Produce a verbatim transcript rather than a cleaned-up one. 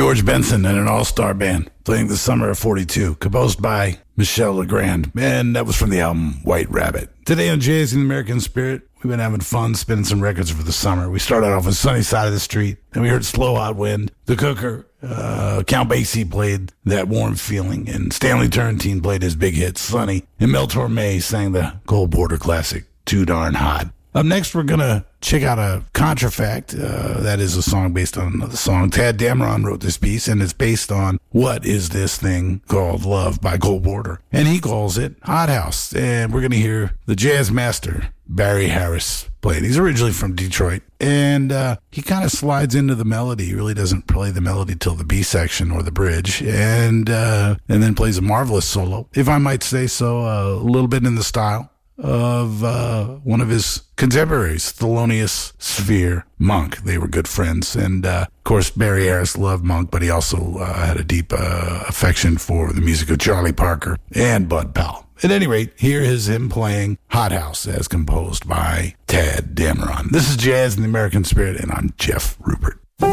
George Benson and an all-star band playing the summer of forty-two, composed by Michel Legrand, and that was from the album White Rabbit. Today on Jazz in the American Spirit, we've been having fun spinning some records for the summer. We started off with Sunny Side of the Street, and we heard Slow Hot Wind, The Cooker, uh, Count Basie played That Warm Feeling, and Stanley Turrentine played his big hit, Sunny, and Mel Torme sang the Cole Porter classic, Too Darn Hot. Up next, we're going to check out a contrafact. Uh, that is a song based on another song. Tad Dameron wrote this piece, and it's based on What Is This Thing Called Love by Cole Porter. And he calls it Hot House. And we're going to hear the jazz master, Barry Harris, play it. He's originally from Detroit. And uh, he kind of slides into the melody. He really doesn't play the melody till the B section or the bridge. And, uh, and then plays a marvelous solo, if I might say so, uh, a little bit in the style of uh, one of his contemporaries, Thelonious Sphere Monk. They were good friends. And, uh, of course, Barry Harris loved Monk, but he also uh, had a deep uh, affection for the music of Charlie Parker and Bud Powell. At any rate, here is him playing Hot House as composed by Tad Dameron. This is Jazz in the American Spirit, and I'm Jeff Rupert.